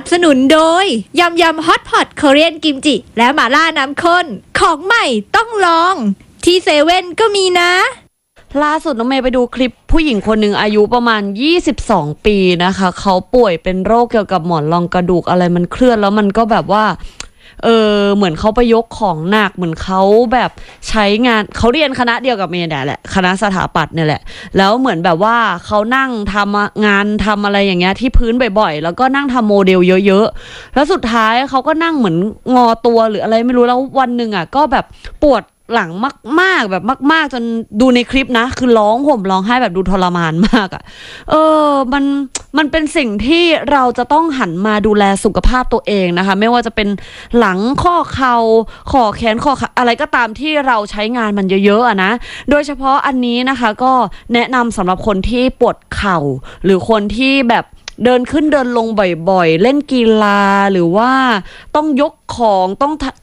สนุนโดยยำฮอตพอตเกาหลีกิมจิและหม่าล่าน้ำข้นของใหม่ต้องลองที่เซเว่นก็มีนะล่าสุดน้องเมย์ไปดูคลิปผู้หญิงคนหนึ่งอายุประมาณ22ปีนะคะเขาป่วยเป็นโรคเกี่ยวกับหมอนรองกระดูกอะไรมันเคลื่อนแล้วมันก็แบบว่าเหมือนเขาไปยกของหนักเหมือนเขาแบบใช้งานเขาเรียนคณะเดียวกับเมย์แหละคณะสถาปัตย์เนี่ยแหละแล้วเหมือนแบบว่าเขานั่งทำงานทำอะไรอย่างเงี้ยที่พื้นบ่อยๆแล้วก็นั่งทำโมเดลเยอะๆแล้วสุดท้ายเขาก็นั่งเหมือนงอตัวหรืออะไรไม่รู้แล้ววันหนึ่งอ่ะก็แบบปวดหลังมากๆแบบมากๆจนดูในคลิปนะคือร้องห่มร้องไห้แบบดูทรมานมากอ่ะมันเป็นสิ่งที่เราจะต้องหันมาดูแลสุขภาพตัวเองนะคะไม่ว่าจะเป็นหลังข้อเข่าข้อแขนข้อขาอะไรก็ตามที่เราใช้งานมันเยอะๆอะนะโดยเฉพาะอันนี้นะคะก็แนะนำสำหรับคนที่ปวดเข่าหรือคนที่แบบเดินขึ้นเดินลงบ่อยๆเล่นกีฬาหรือว่าต้องยกของต้อง